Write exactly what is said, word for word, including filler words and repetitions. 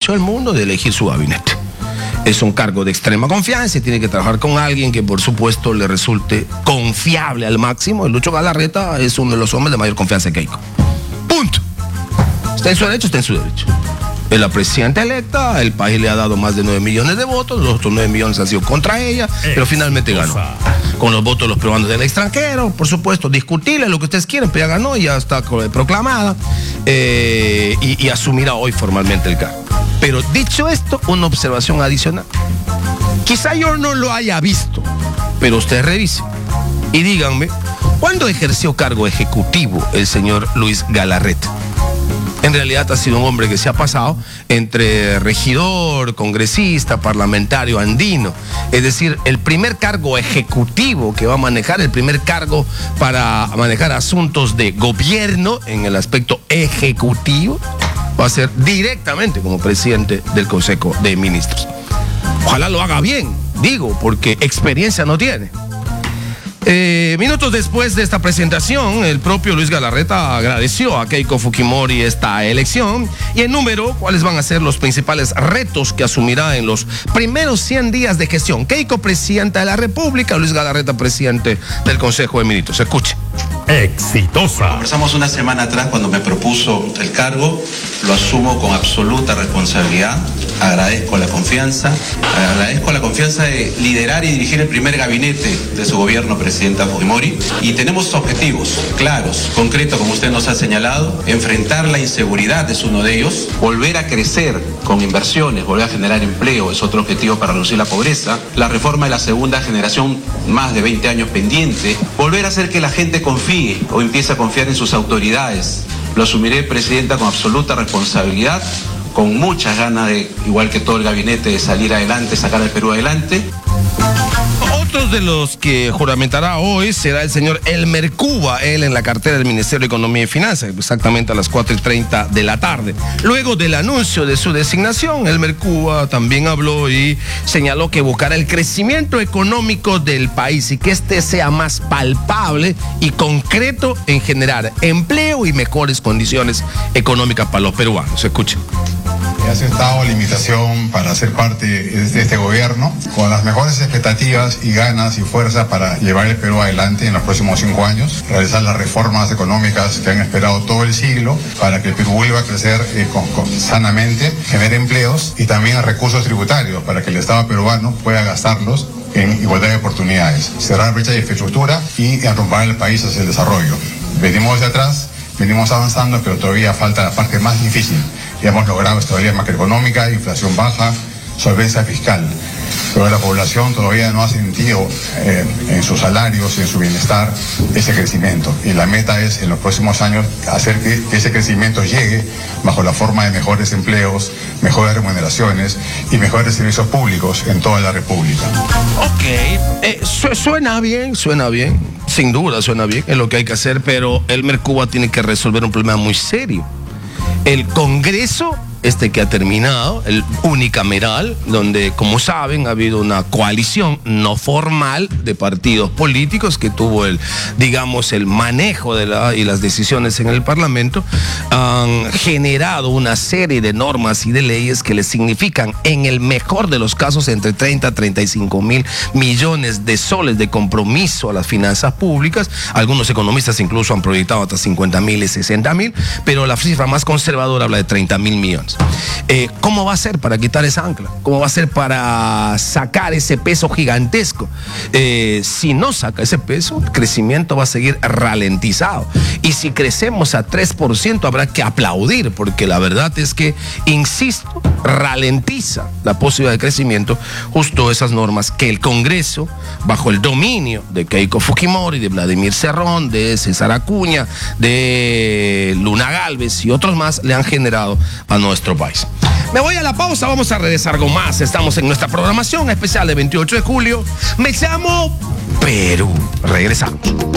derecho del mundo de elegir su gabinete. Es un cargo de extrema confianza y tiene que trabajar con alguien que por supuesto le resulte confiable al máximo. El Lucho Galarreta es uno de los hombres de mayor confianza de Keiko. Punto. Está en su derecho, está en su derecho. Es la presidenta electa, el país le ha dado más de nueve millones de votos, los otros nueve millones han sido contra ella, pero finalmente ganó. Con los votos de los peruanos del extranjero, por supuesto, discutirle lo que ustedes quieren, pero ya ganó y ya está proclamada eh, y, y asumirá hoy formalmente el cargo. Pero dicho esto, una observación adicional. Quizá yo no lo haya visto, pero ustedes revisen y díganme, ¿cuándo ejerció cargo ejecutivo el señor Luis Galarreta? En realidad ha sido un hombre que se ha pasado entre regidor, congresista, parlamentario andino. Es decir, el primer cargo ejecutivo que va a manejar, el primer cargo para manejar asuntos de gobierno en el aspecto ejecutivo, va a ser directamente como presidente del Consejo de Ministros. Ojalá lo haga bien, digo, porque experiencia no tiene. Eh, minutos después de esta presentación, el propio Luis Galarreta agradeció a Keiko Fujimori esta elección y enumeró cuáles van a ser los principales retos que asumirá en los primeros cien días de gestión. Keiko, presidenta de la República, Luis Galarreta, presidente del Consejo de Ministros. Escuche. Exitosa. Conversamos una semana atrás cuando me propuso el cargo, lo asumo con absoluta responsabilidad, agradezco la confianza, agradezco la confianza de liderar y dirigir el primer gabinete de su gobierno, presidenta Fujimori, y tenemos objetivos claros, concretos, como usted nos ha señalado. Enfrentar la inseguridad es uno de ellos, volver a crecer con inversiones, volver a generar empleo es otro objetivo para reducir la pobreza, la reforma de la segunda generación, más de veinte años pendiente, volver a hacer que la gente confíe o empiece a confiar en sus autoridades. Lo asumiré, presidenta, con absoluta responsabilidad, con muchas ganas de, igual que todo el gabinete, de salir adelante, sacar al Perú adelante. Otro de los que juramentará hoy será el señor Elmer Cuba, él en la cartera del Ministerio de Economía y Finanzas, exactamente a las cuatro y treinta de la tarde. Luego del anuncio de su designación, Elmer Cuba también habló y señaló que buscará el crecimiento económico del país y que este sea más palpable y concreto en generar empleo y mejores condiciones económicas para los peruanos. Escuchen. He aceptado la invitación para ser parte de este gobierno con las mejores expectativas y ganas y fuerza para llevar el Perú adelante en los próximos cinco años, realizar las reformas económicas que han esperado todo el siglo para que el Perú vuelva a crecer eh, con, con, sanamente, genere empleos y también recursos tributarios para que el Estado peruano pueda gastarlos en igualdad de oportunidades, cerrar brecha de infraestructura y arrumbar el país hacia el desarrollo. Venimos hacia atrás, venimos avanzando, pero todavía falta la parte más difícil. Ya hemos logrado estabilidad macroeconómica, inflación baja, solvencia fiscal. Pero la población todavía no ha sentido eh, en sus salarios y en su bienestar ese crecimiento. Y la meta es en los próximos años hacer que, que ese crecimiento llegue bajo la forma de mejores empleos, mejores remuneraciones y mejores servicios públicos en toda la República. Ok, eh, su suena bien, suena bien, sin duda suena bien, es lo que hay que hacer, pero Elmer Cuba tiene que resolver un problema muy serio. El Congreso, este que ha terminado, el unicameral, donde, como saben, ha habido una coalición no formal de partidos políticos que tuvo el, digamos, el manejo de la, y las decisiones en el Parlamento, han generado una serie de normas y de leyes que les significan, en el mejor de los casos, entre treinta a treinta y cinco mil millones de soles de compromiso a las finanzas públicas. Algunos economistas incluso han proyectado hasta cincuenta mil y sesenta mil, pero la cifra más conservadora habla de treinta mil millones. Eh, ¿Cómo va a ser para quitar esa ancla? ¿Cómo va a ser para sacar ese peso gigantesco? Eh, si no saca ese peso, el crecimiento va a seguir ralentizado. Y si crecemos a tres por ciento habrá que aplaudir, porque la verdad es que, insisto, ralentiza la posibilidad de crecimiento justo esas normas que el Congreso, bajo el dominio de Keiko Fujimori, de Vladimir Cerrón, de César Acuña, de Luna Gálvez y otros más, le han generado a nuestro país. Me voy a la pausa, vamos a regresar con más. Estamos en nuestra programación especial de veintiocho de julio. Me llamo Perú. Regresamos.